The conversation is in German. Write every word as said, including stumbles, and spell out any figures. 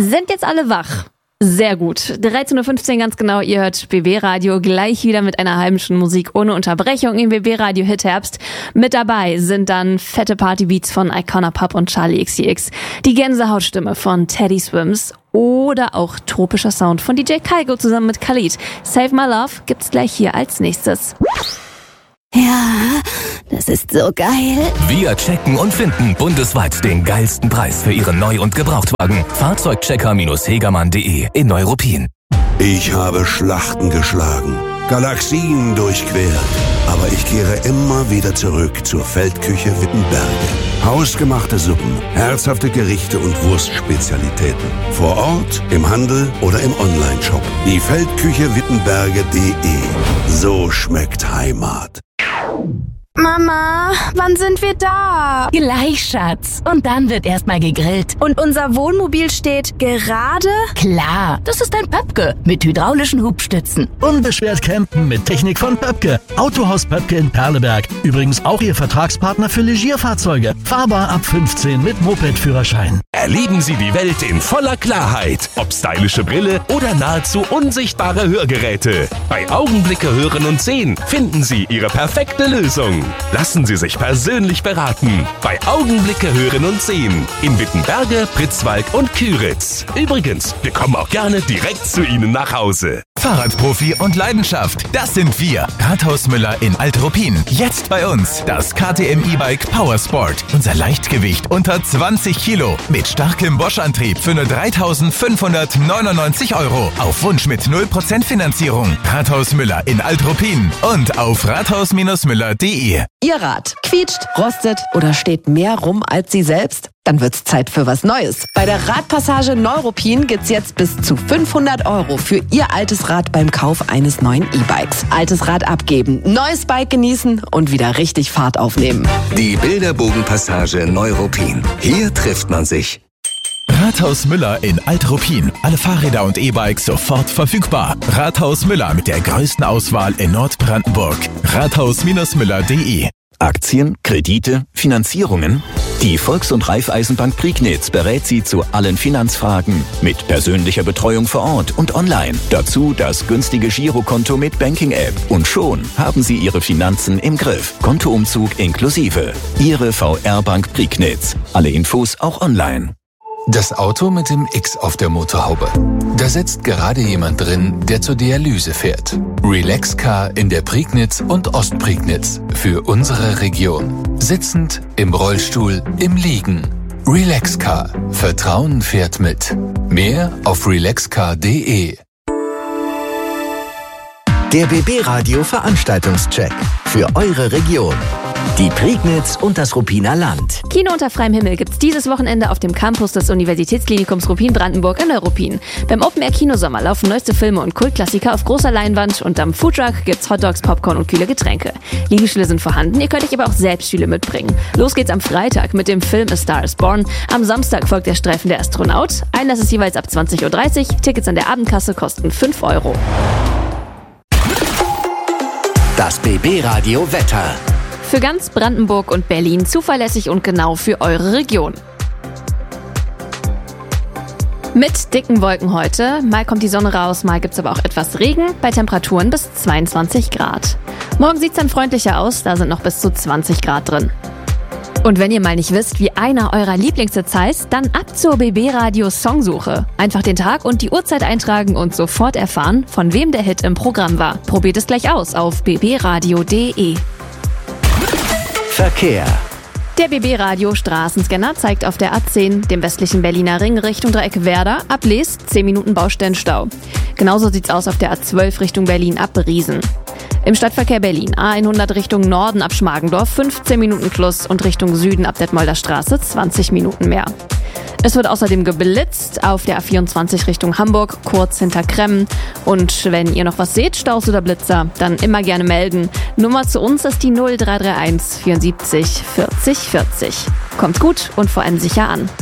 Sind jetzt alle wach? Sehr gut. dreizehn Uhr fünfzehn ganz genau, ihr hört B B Radio gleich wieder mit einer halben Stunde Musik ohne Unterbrechung im B B Radio Hit Herbst. Mit dabei sind dann fette Partybeats von Icona Pop und Charlie X C X, die Gänsehautstimme von Teddy Swims oder auch tropischer Sound von D J Kygo zusammen mit Khalid. Save My Love gibt's gleich hier als nächstes. Ja, das ist so geil. Wir checken und finden bundesweit den geilsten Preis für Ihren Neu- und Gebrauchtwagen. Fahrzeugchecker Hegermann punkt de in Neuruppin. Ich habe Schlachten geschlagen, Galaxien durchquert, aber ich kehre immer wieder zurück zur Feldküche Wittenberge. Hausgemachte Suppen, herzhafte Gerichte und Wurstspezialitäten. Vor Ort, im Handel oder im Onlineshop. Die Feldküche Wittenberge punkt de. So schmeckt Heimat. Mama, wann sind wir da? Gleich, Schatz. Und dann wird erstmal gegrillt. Und unser Wohnmobil steht gerade? Klar, das ist ein Pöpke mit hydraulischen Hubstützen. Unbeschwert campen mit Technik von Pöpke. Autohaus Pöpke in Perleberg. Übrigens auch Ihr Vertragspartner für Legierfahrzeuge. Fahrbar ab fünfzehn mit Moped-Führerschein. Erleben Sie die Welt in voller Klarheit. Ob stylische Brille oder nahezu unsichtbare Hörgeräte. Bei Augenblicke hören und sehen finden Sie Ihre perfekte Lösung. Lassen Sie sich persönlich beraten. Bei Augenblicke hören und sehen. In Wittenberge, Pritzwalk und Küritz. Übrigens, wir kommen auch gerne direkt zu Ihnen nach Hause. Fahrradprofi und Leidenschaft, das sind wir. Rathaus Müller in Alt-Ruppin. Jetzt bei uns das K T M E-Bike Powersport. Unser Leichtgewicht unter zwanzig Kilo. Mit starkem Bosch-Antrieb für nur dreitausendfünfhundertneunundneunzig Euro. Auf Wunsch mit null Prozent Finanzierung. Rathaus Müller in Alt-Ruppin. Und auf rathaus Müller punkt de. Ihr Rad quietscht, rostet oder steht mehr rum als Sie selbst? Dann wird's Zeit für was Neues. Bei der Radpassage Neuruppin gibt's jetzt bis zu fünfhundert Euro für Ihr altes Rad beim Kauf eines neuen E-Bikes. Altes Rad abgeben, neues Bike genießen und wieder richtig Fahrt aufnehmen. Die Bilderbogenpassage Neuruppin. Hier trifft man sich. Rathaus Müller in Alt-Ruppin. Alle Fahrräder und E-Bikes sofort verfügbar. Rathaus Müller mit der größten Auswahl in Nordbrandenburg. rathaus Müller punkt de. Aktien, Kredite, Finanzierungen? Die Volks- und Raiffeisenbank Prignitz berät Sie zu allen Finanzfragen. Mit persönlicher Betreuung vor Ort und online. Dazu das günstige Girokonto mit Banking-App. Und schon haben Sie Ihre Finanzen im Griff. Kontoumzug inklusive. Ihre V R-Bank Prignitz. Alle Infos auch online. Das Auto mit dem X auf der Motorhaube. Da sitzt gerade jemand drin, der zur Dialyse fährt. Relax Car in der Prignitz und Ostprignitz. Für unsere Region. Sitzend, im Rollstuhl, im Liegen. Relax Car. Vertrauen fährt mit. Mehr auf relax car punkt de. Der B B Radio Veranstaltungscheck für eure Region. Die Prignitz und das Ruppiner Land. Kino unter freiem Himmel gibt's dieses Wochenende auf dem Campus des Universitätsklinikums Ruppin-Brandenburg in Neuruppin. Beim Open-Air-Kinosommer laufen neueste Filme und Kultklassiker auf großer Leinwand und am Foodtruck gibt's Hotdogs, Popcorn und kühle Getränke. Liegestühle sind vorhanden, ihr könnt euch aber auch selbst Stühle mitbringen. Los geht's am Freitag mit dem Film A Star is Born. Am Samstag folgt der Streifen Der Astronaut. Einlass ist jeweils ab zwanzig Uhr dreißig. Tickets an der Abendkasse kosten fünf Euro. Das B B Radio Wetter. Für ganz Brandenburg und Berlin zuverlässig und genau für eure Region. Mit dicken Wolken heute. Mal kommt die Sonne raus, mal gibt's aber auch etwas Regen. Bei Temperaturen bis zweiundzwanzig Grad. Morgen sieht's dann freundlicher aus, da sind noch bis zu zwanzig Grad drin. Und wenn ihr mal nicht wisst, wie einer eurer Lieblingshits heißt, dann ab zur B B Radio Songsuche. Einfach den Tag und die Uhrzeit eintragen und sofort erfahren, von wem der Hit im Programm war. Probiert es gleich aus auf b b radio punkt de. Verkehr. Der B B Radio Straßenscanner zeigt auf der A zehn, dem westlichen Berliner Ring, Richtung Dreieck Werder, ab Leest zehn Minuten Baustellenstau. Genauso sieht's aus auf der A zwölf Richtung Berlin ab Riesen. Im Stadtverkehr Berlin A hundert Richtung Norden ab Schmargendorf fünfzehn Minuten plus und Richtung Süden ab Detmolder Straße zwanzig Minuten mehr. Es wird außerdem geblitzt auf der A vierundzwanzig Richtung Hamburg, kurz hinter Kremmen. Und wenn ihr noch was seht, Staus oder Blitzer, dann immer gerne melden. Nummer zu uns ist die null drei drei eins vierundsiebzig vierzig vierzig. Kommt gut und vor allem sicher an.